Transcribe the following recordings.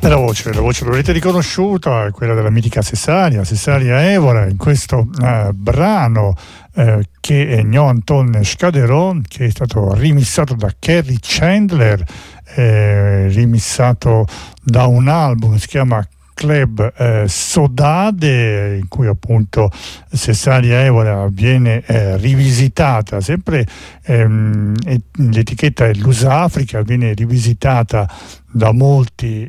La voce l'avrete riconosciuta, è quella della mitica Cessaria Evora, in questo brano che è Gno Anton Scaderon, che è stato rimissato da Kerry Chandler, rimissato da un album che si chiama Club Sodade, in cui appunto Cessaria Evora viene rivisitata, sempre l'etichetta è Lusafrica, viene rivisitata da molti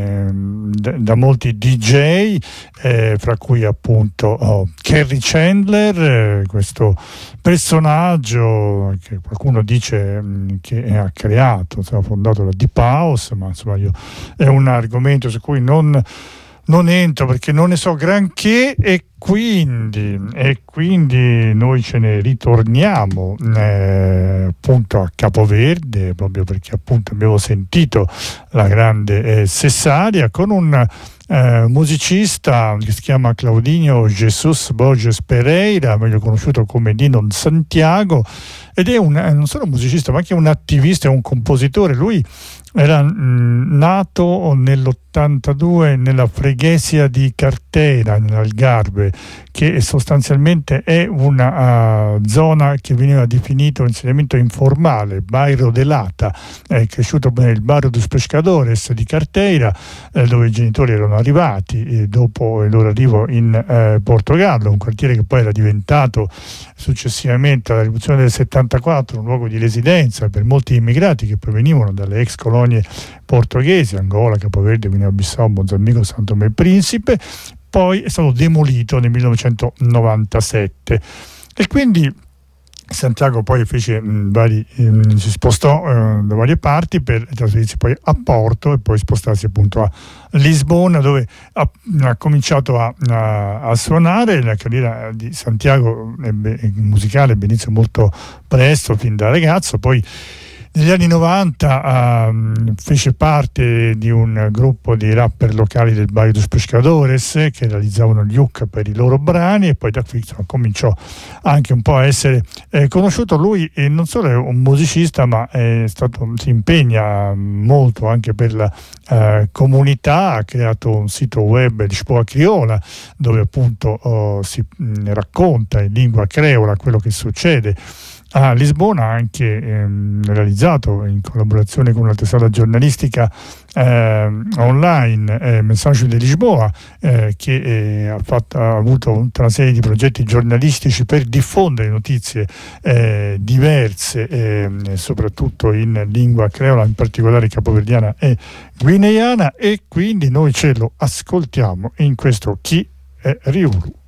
DJ, fra cui appunto Kerry Chandler, questo personaggio che qualcuno dice che ha creato, ha fondato la Deep House, ma insomma è un argomento su cui non entro perché non ne so granché, e quindi noi ce ne ritorniamo appunto a Capoverde, proprio perché appunto abbiamo sentito la grande Cessaria con un musicista che si chiama Claudinho Jesus Borges Pereira, meglio conosciuto come Dino Santiago, ed è non solo un musicista ma anche un attivista e un compositore. Lui era nato nell'82 nella Freguesia di Carteira, nell'Algarve, che sostanzialmente è una zona che veniva definito insediamento informale, Bairro de Lata. È cresciuto nel Barrio dos Pescadores di Carteira, dove i genitori erano arrivati dopo il loro arrivo in Portogallo, un quartiere che poi era diventato successivamente alla rivoluzione del 74 un luogo di residenza per molti immigrati che provenivano dalle ex colonie portoghesi, Angola, Capoverde, Guinea-Bissau, Mozambico, San Tomé e Principe. Poi è stato demolito nel 1997 e quindi Santiago poi fece si spostò da varie parti per trasferirsi poi a Porto e poi spostarsi appunto a Lisbona, dove ha cominciato a suonare. La carriera di Santiago musicale ebbe inizio molto presto, fin da ragazzo. Poi negli anni 90 fece parte di un gruppo di rapper locali del Bairro dos Pescadores che realizzavano gli hook per i loro brani, e poi da qui cominciò anche un po' a essere conosciuto. Lui non solo è un musicista, ma si impegna molto anche per la comunità. Ha creato un sito web, Lisboa Criola, dove appunto si racconta in lingua creola quello che succede a Lisbona. Ha anche realizzato in collaborazione con una testata giornalistica online, Messaggio di Lisboa, che ha avuto tutta una serie di progetti giornalistici per diffondere notizie diverse, soprattutto in lingua creola, in particolare capoverdiana e guineana, e quindi noi ce lo ascoltiamo in questo Chi è Riulu.